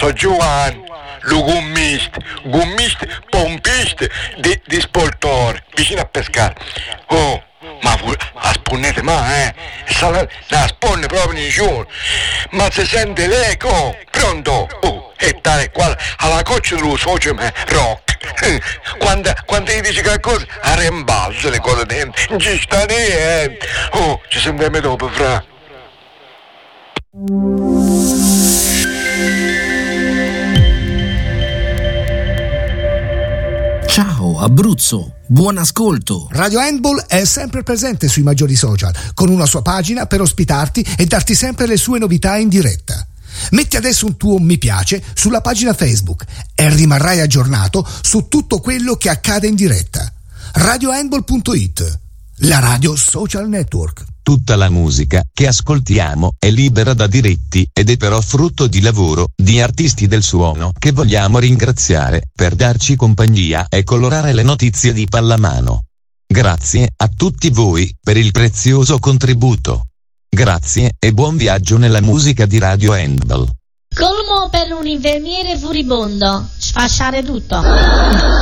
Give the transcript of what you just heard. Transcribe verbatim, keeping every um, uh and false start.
so Giovanni, lo gommista, gommista, pompista di, di Spoltore, vicino a pescare. Oh, ma la sponnete ma, eh? La, la sponne proprio in giù, ma si sente l'eco, pronto? Oh, e tale qua, alla coccia dello socio me, rock. Quando, quando gli dici qualcosa, a rimbalzo le cose dentro, non ci sta niente. Oh, ci sentiamo dopo, fra. Ciao Abruzzo, buon ascolto. Radio Handball è sempre presente sui maggiori social, con una sua pagina per ospitarti e darti sempre le sue novità in diretta. Metti adesso un tuo mi piace sulla pagina Facebook e rimarrai aggiornato su tutto quello che accade in diretta. radio handball punto it, la radio social network. Tutta la musica che ascoltiamo è libera da diritti ed è però frutto di lavoro di artisti del suono che vogliamo ringraziare per darci compagnia e colorare le notizie di pallamano. Grazie a tutti voi per il prezioso contributo. Grazie e buon viaggio nella musica di Radio Handball. Colmo per un infermiere furibondo. Sfasciare tutto.